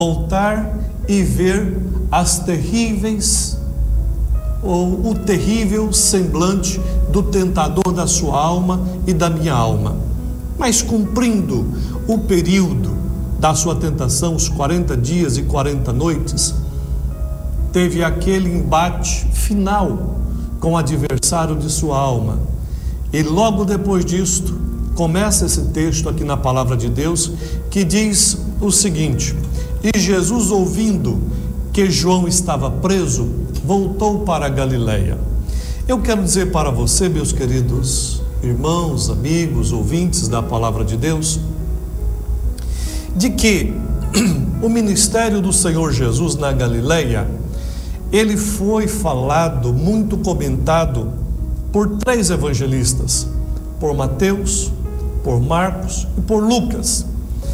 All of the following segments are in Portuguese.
voltar e ver as terríveis ou o terrível semblante do tentador da sua alma e da minha alma. Mas cumprindo o período da sua tentação, os 40 dias e 40 noites, teve aquele embate final com o adversário de sua alma. E logo depois disto, começa esse texto aqui na palavra de Deus, que diz o seguinte: e Jesus, ouvindo que João estava preso, voltou para a Galileia. Eu quero dizer para você, meus queridos irmãos, amigos, ouvintes da palavra de Deus, de que o ministério do Senhor Jesus na Galileia, ele foi falado, muito comentado por 3 evangelistas, por Mateus, por Marcos e por Lucas.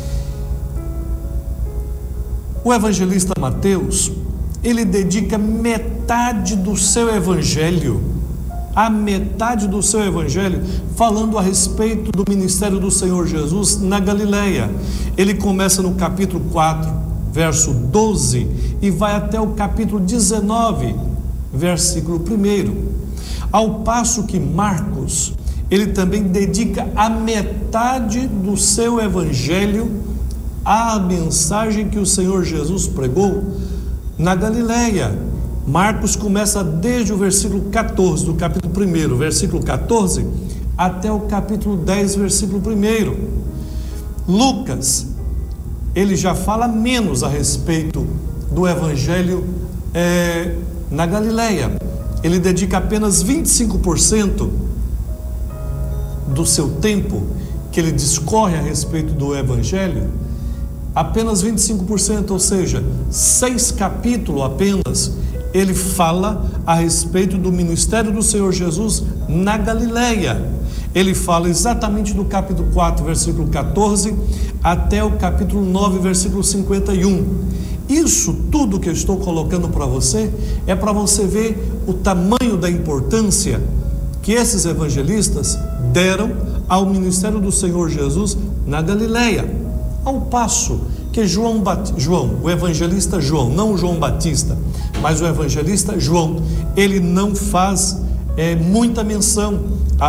O evangelista Mateus, ele dedica metade do seu evangelho, a metade do seu evangelho, falando a respeito do ministério do Senhor Jesus na Galileia. Ele começa no capítulo 4, verso 12, e vai até o capítulo 19, versículo 1. Ao passo que Marcos, ele também dedica a metade do seu evangelho à mensagem que o Senhor Jesus pregou na Galileia. Marcos começa desde o versículo 14 do capítulo 1, versículo 14, até o capítulo 10, versículo 1. Lucas, ele já fala menos a respeito do evangelho na Galileia. Ele dedica apenas 25% do seu tempo que ele discorre a respeito do evangelho, apenas 25%, ou seja, 6 capítulos apenas, ele fala a respeito do ministério do Senhor Jesus na Galileia. Ele fala exatamente do capítulo 4, versículo 14, até o capítulo 9, versículo 51. Isso tudo que eu estou colocando para você é para você ver o tamanho da importância que esses evangelistas deram ao ministério do Senhor Jesus na Galileia. Ao passo que o evangelista João, não o João Batista, mas o evangelista João, ele não faz muita menção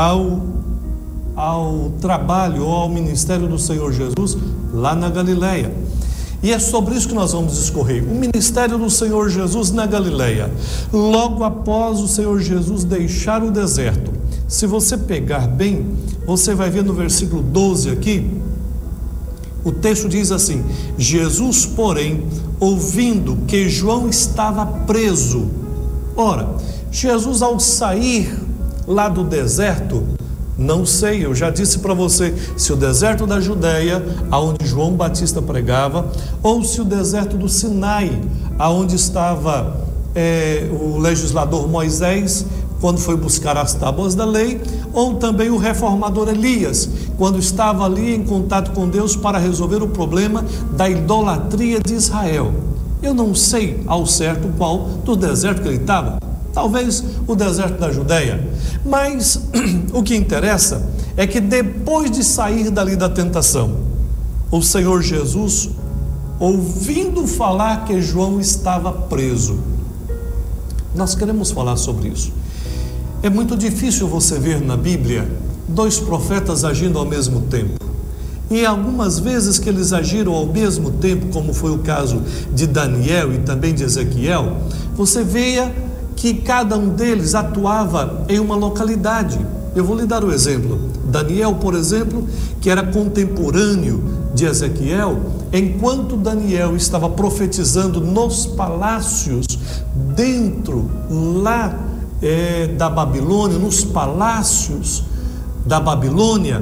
ao trabalho ou ao ministério do Senhor Jesus lá na Galileia. E é sobre isso que nós vamos discorrer. O ministério do Senhor Jesus na Galileia, logo após o Senhor Jesus deixar o deserto. Se você pegar bem, você vai ver no versículo 12 aqui, o texto diz assim: Jesus, porém, ouvindo que João estava preso. Ora, Jesus, ao sair lá do deserto, não sei, eu já disse para você, se o deserto da Judeia, aonde João Batista pregava, ou se o deserto do Sinai, aonde estava o legislador Moisés, quando foi buscar as tábuas da lei, ou também o reformador Elias, quando estava ali em contato com Deus para resolver o problema da idolatria de Israel. Eu não sei ao certo qual do deserto que ele estava, talvez o deserto da Judeia, mas o que interessa é que depois de sair dali da tentação, o Senhor Jesus, ouvindo falar que João estava preso, nós queremos falar sobre isso. É muito difícil você ver na Bíblia 2 profetas agindo ao mesmo tempo. E algumas vezes que eles agiram ao mesmo tempo, como foi o caso de Daniel e também de Ezequiel, você veia que cada um deles atuava em uma localidade. Eu vou lhe dar o exemplo. Daniel, por exemplo, que era contemporâneo de Ezequiel, enquanto Daniel estava profetizando nos palácios, dentro lá da Babilônia, nos palácios da Babilônia,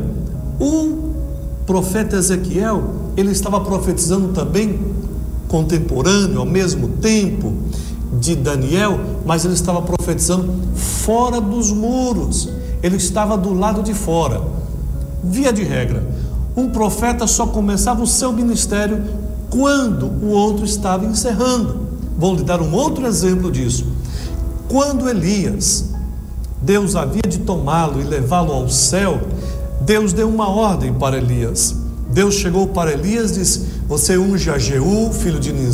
o profeta Ezequiel, ele estava profetizando também contemporâneo, ao mesmo tempo de Daniel, mas ele estava profetizando fora dos muros, ele estava do lado de fora. Via de regra, um profeta só começava o seu ministério quando o outro estava encerrando. Vou lhe dar um outro exemplo disso. Quando Elias, Deus havia de tomá-lo e levá-lo ao céu, Deus deu uma ordem para Elias. Deus chegou para Elias e disse: Você unge a Jeú, filho de